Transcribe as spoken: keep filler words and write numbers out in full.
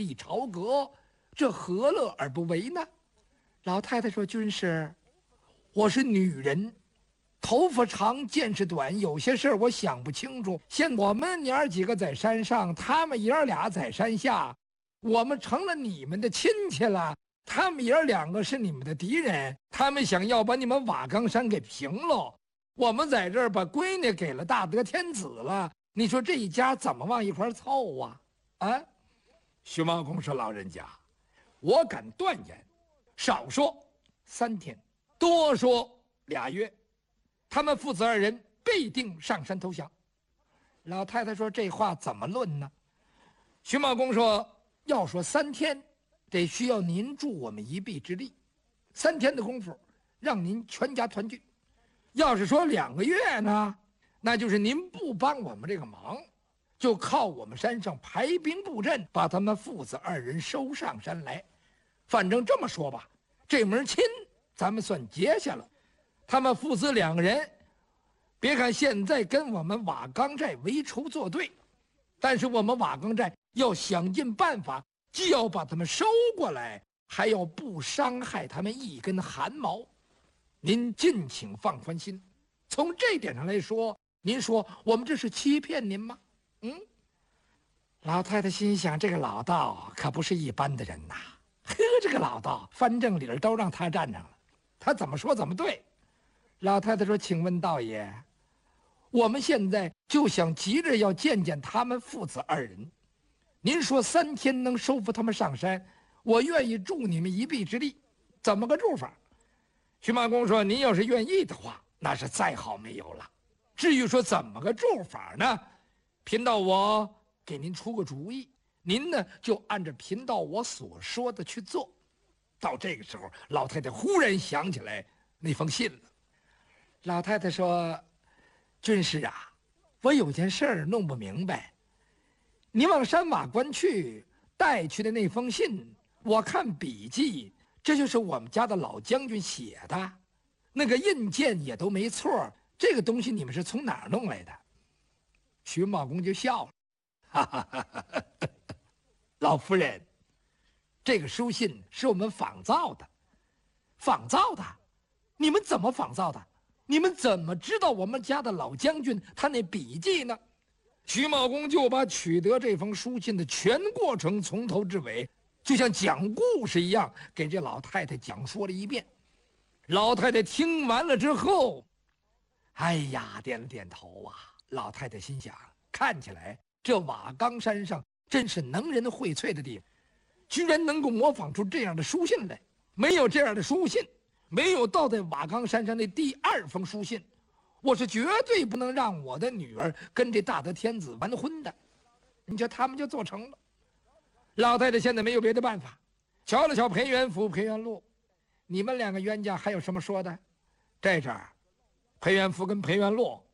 立朝阁，这何乐而不为呢？老太太说：“军师，我是女人，头发长，见识短，有些事儿我想不清楚。现我们娘儿几个在山上，他们爷儿俩在山下，我们成了你们的亲戚了。他们爷儿两个是你们的敌人，他们想要把你们瓦岗山给平了。我们在这儿把闺女给了大德天子了，你说这一家怎么往一块凑啊？”啊，徐茂公说：“老人家，我敢断言，少说三天，多说俩月，他们父子二人必定上山投降。”老太太说：“这话怎么论呢？”徐茂公说：“要说三天，得需要您助我们一臂之力，三天的功夫让您全家团聚。要是说两个月呢，那就是您不帮我们这个忙，就靠我们山上排兵布阵，把他们父子二人收上山来。反正这么说吧，这门亲咱们算结下了。他们父子两个人，别看现在跟我们瓦岗寨为仇作对，但是我们瓦岗寨要想尽办法，既要把他们收过来，还要不伤害他们一根汗毛。您尽请放宽心，从这点上来说，您说我们这是欺骗您吗？”嗯，老太太心想，这个老道可不是一般的人呐。呵，这个老道翻正理儿都让他占上了，他怎么说怎么对。老太太说：“请问道爷，我们现在就想急着要见见他们父子二人，您说三天能收服他们上山，我愿意助你们一臂之力，怎么个助法？”徐茂公说：“您要是愿意的话，那是再好没有了。至于说怎么个助法呢，贫道我给您出个主意，您呢就按照贫道我所说的去做。”到这个时候，老太太忽然想起来那封信了。老太太说：“军师啊，我有件事儿弄不明白。你往山瓦关去带去的那封信，我看笔记，这就是我们家的老将军写的，那个印件也都没错。这个东西你们是从哪儿弄来的？”徐茂公就笑了：“哈哈哈哈哈！老夫人，这个书信是我们仿造的。”“仿造的？你们怎么仿造的？你们怎么知道我们家的老将军他那笔记呢？”徐茂公就把取得这封书信的全过程从头至尾，就像讲故事一样，给这老太太讲说了一遍。老太太听完了之后，哎呀，点了点头啊。老太太心想，看起来这瓦岗山上真是能人荟萃的地方，居然能够模仿出这样的书信来。没有这样的书信，没有倒在瓦岗山上那第二封书信，我是绝对不能让我的女儿跟这大德天子完婚的。你瞧他们就做成了。老太太现在没有别的办法，瞧了瞧裴元福、裴元禄，你们两个冤家还有什么说的？这阵儿裴元福跟裴元禄